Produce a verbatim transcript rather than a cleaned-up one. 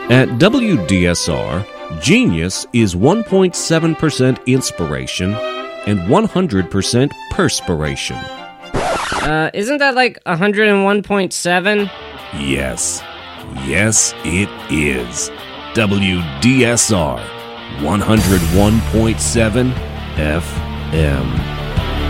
At W D S R, genius is one point seven percent inspiration and one hundred percent perspiration. Uh, isn't that like one hundred one point seven? Yes. Yes, it is. W D S R, one hundred one point seven F M.